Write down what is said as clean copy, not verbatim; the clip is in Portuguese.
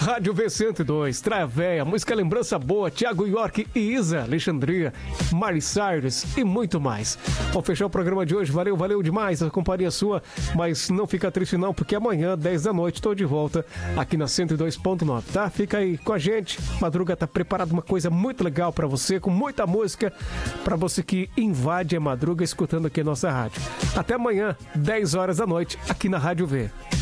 Rádio V102, Travéia, música Lembrança Boa, Thiago York e Isa, Alexandria, Miley Cyrus e muito mais. Vou fechar o programa de hoje, valeu demais a companhia sua, mas não fica triste não, porque amanhã, 10 da noite, estou de volta aqui na 102.9, tá? Fica aí com a gente, Madruga tá preparado uma coisa muito legal pra você, com muita música, pra você que invade a madruga escutando aqui a nossa rádio. Até amanhã, 10 horas da noite, aqui na Rádio V.